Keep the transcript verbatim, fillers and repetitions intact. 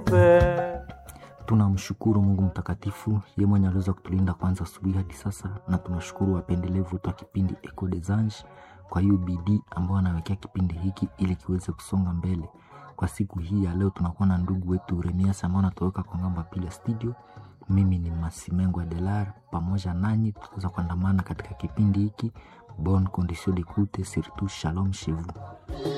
fait. Tunamshukuru Mungu mtakatifu, yeye mwenye aliweza kutulinda kwanza asubuhi hadi sasa, na tunashukuru wapendelevu wa kipindi Echo des Anges kwa hiyo bidii ambao anawekea kipindi hiki ili kiweze kusonga mbele. Kwa siku hii ya leo tunakuwa na ndugu wetu Remias ambao anatoweka kwa ngambo pili ya studio. Mimi ni Masimengo Adelar, pamoja nanyi tutaweza kuandamana katika kipindi hiki. Bonne condition d'écoute, surtout shalom chez vous.